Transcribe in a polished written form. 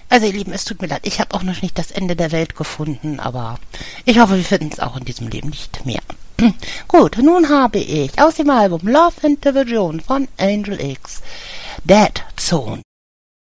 Also ihr Lieben, es tut mir leid, ich habe auch noch nicht das Ende der Welt gefunden, aber ich hoffe, wir finden es auch in diesem Leben nicht mehr. Gut, nun habe ich aus dem Album Love and Division von Angel X Dead Zone.